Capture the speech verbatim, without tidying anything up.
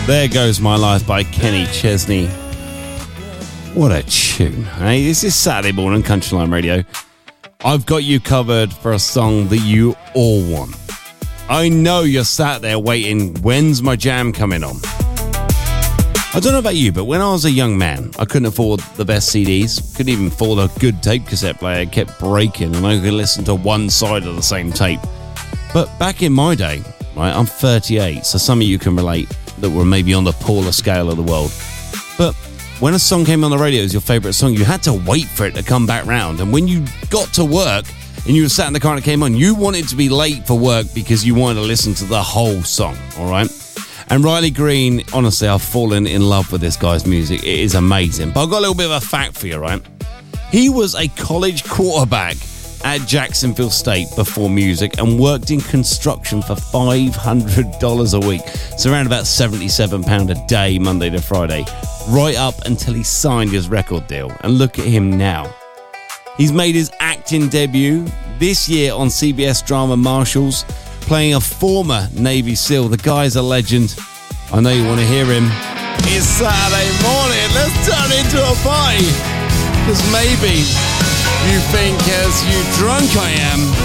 There Goes My Life by Kenny Chesney. What a tune. Hey, this is Saturday morning Countryline Radio. I've got you covered for a song that you all want. I know you're sat there waiting, when's my jam coming on? I don't know about you, but when I was a young man, I couldn't afford the best C Ds, couldn't even afford a good tape cassette player. It kept breaking and I could listen to one side of the same tape. But back in my day, right, I'm thirty-eight, so some of you can relate that were maybe on the poorer scale of the world. But when a song came on the radio as your favourite song, you had to wait for it to come back round. And when you got to work and you were sat in the car and it came on, you wanted to be late for work because you wanted to listen to the whole song, all right? And Riley Green, honestly, I've fallen in love with this guy's music. It is amazing. But I've got a little bit of a fact for you, right? He was a college quarterback at Jacksonville State before music and worked in construction for five hundred dollars a week. So around about seventy-seven pounds a day, Monday to Friday, right up until he signed his record deal. And look at him now. He's made his acting debut this year on C B S drama Marshalls, playing a former Navy SEAL. The guy's a legend. I know you want to hear him. It's Saturday morning. Let's turn it into a party. Because maybe you think as you drunk I am,